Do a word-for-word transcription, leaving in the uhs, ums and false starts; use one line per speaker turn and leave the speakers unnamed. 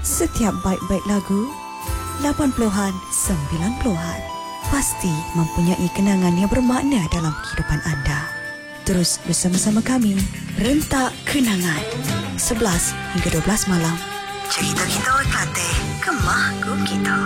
Setiap baik-baik lagu, lapan puluhan, sembilan puluhan, pasti mempunyai kenangan yang bermakna dalam kehidupan anda. Terus bersama-sama kami, Rentak Kenangan. sebelas hingga dua belas malam. Cerita kita Kelantan, kemah kita.